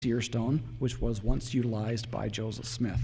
seer stone, which was once utilized by Joseph Smith.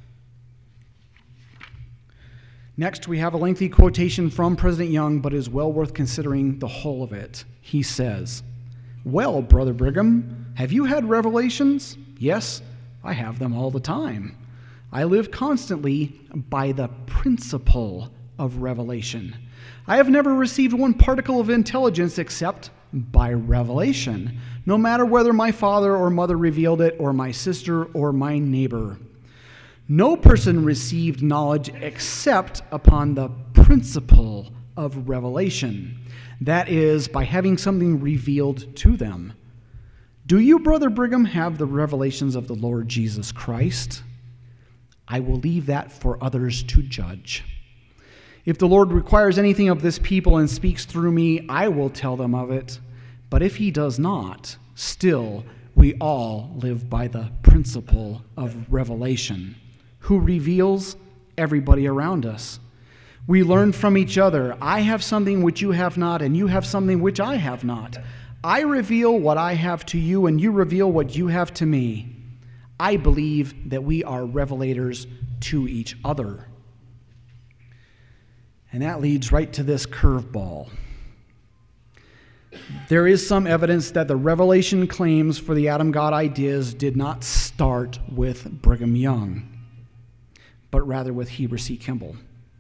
Next, we have a lengthy quotation from President Young, but it is well worth considering the whole of it. He says, "Well, Brother Brigham, have you had revelations? Yes, I have them all the time. I live constantly by the principle of revelation. I have never received one particle of intelligence except by revelation, no matter whether my father or mother revealed it, or my sister or my neighbor. No person received knowledge except upon the principle of revelation, that is, by having something revealed to them. Do you, Brother Brigham, have the revelations of the Lord Jesus Christ? I will leave that for others to judge. If the Lord requires anything of this people and speaks through me, I will tell them of it. But if he does not, still we all live by the principle of revelation. Who reveals? Everybody around us. We learn from each other. I have something which you have not, and you have something which I have not. I reveal what I have to you, and you reveal what you have to me. I believe that we are revelators to each other." And that leads right to this curveball. There is some evidence that the revelation claims for the Adam God ideas did not start with Brigham Young, but rather with Heber C. Kimball.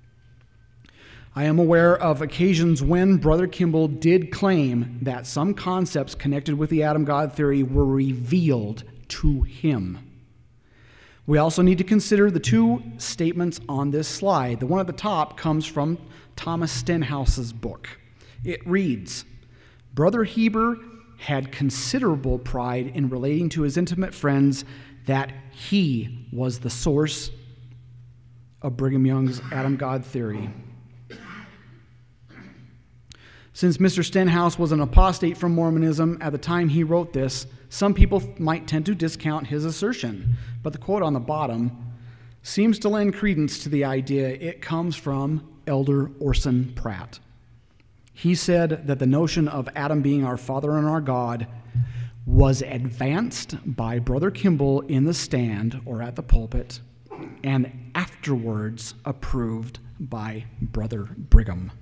I am aware of occasions when Brother Kimball did claim that some concepts connected with the Adam God theory were revealed to him. We also need to consider the two statements on this slide. The one at the top comes from Thomas Stenhouse's book. It reads, "Brother Heber had considerable pride in relating to his intimate friends that he was the source of Brigham Young's Adam God theory. Since Mr. Stenhouse was an apostate from Mormonism at the time he wrote this, some people might tend to discount his assertion, but the quote on the bottom seems to lend credence to the idea. It comes from Elder Orson Pratt. He said that the notion of Adam being our Father and our God was advanced by Brother Kimball in the stand or at the pulpit, and afterwards approved by Brother Brigham."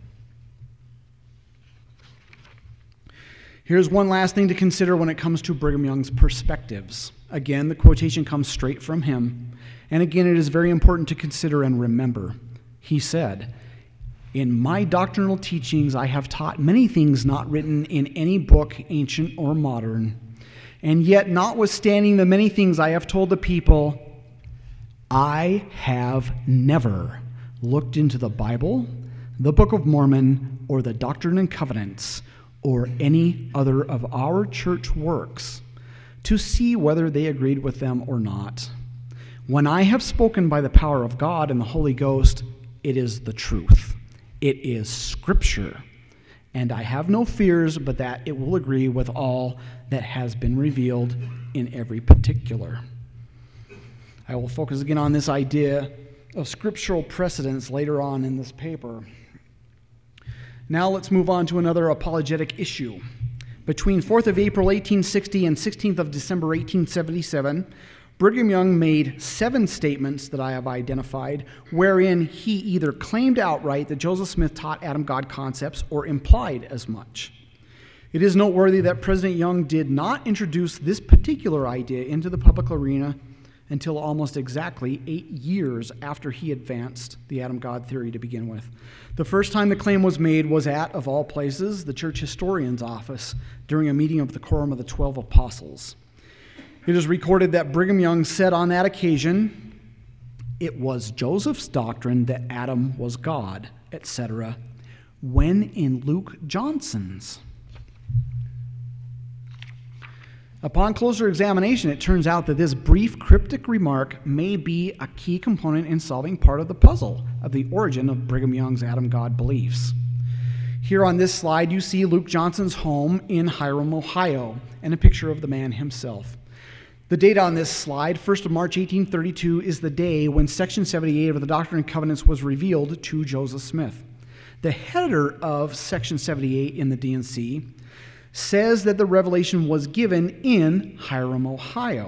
Here's one last thing to consider when it comes to Brigham Young's perspectives. Again, the quotation comes straight from him. And again, it is very important to consider and remember. He said, "In my doctrinal teachings, I have taught many things not written in any book, ancient or modern. And yet, notwithstanding the many things I have told the people, I have never looked into the Bible, the Book of Mormon, or the Doctrine and Covenants, or any other of our church works, to see whether they agreed with them or not. When I have spoken by the power of God and the Holy Ghost, it is the truth. It is Scripture. And I have no fears but that it will agree with all that has been revealed in every particular." I will focus again on this idea of scriptural precedence later on in this paper. Now let's move on to another apologetic issue. Between 4th of April 1860 and 16th of December 1877, Brigham Young made 7 statements that I have identified, wherein he either claimed outright that Joseph Smith taught Adam God concepts or implied as much. It is noteworthy that President Young did not introduce this particular idea into the public arena until almost exactly 8 years after he advanced the Adam God theory to begin with. The first time the claim was made was at, of all places, the church historian's office during a meeting of the Quorum of the 12 Apostles. It is recorded that Brigham Young said on that occasion, "It was Joseph's doctrine that Adam was God, etc., when in Luke Johnson's." Upon closer examination, it turns out that this brief cryptic remark may be a key component in solving part of the puzzle of the origin of Brigham Young's Adam God beliefs. Here on this slide, you see Luke Johnson's home in Hiram, Ohio, and a picture of the man himself. The date on this slide, 1st of March 1832, is the day when Section 78 of the Doctrine and Covenants was revealed to Joseph Smith. The header of Section 78 in the D&C says that the revelation was given in Hiram, Ohio.